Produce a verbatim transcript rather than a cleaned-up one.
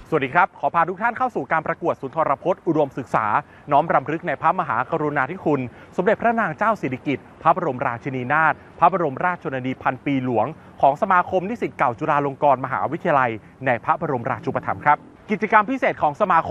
สวัสดีครับขอพาทุกท่านเข้าสู่การประกวดสุนทรพจน์อุดมศึกษาน้อมรำลึกในพระมหากรุณาธิคุณสมเด็จพระนางเจ้าสิริกิติ์พระบรมราชินีนาถพระบรมราชชนนีพันปีหลวงของสมาคมนิสิตเก่าจุฬาลงกรณ์มหาวิทยาลัยในพระบรมราชูปถัมภ์ครับกิจกรรมพิเศษของสมาคม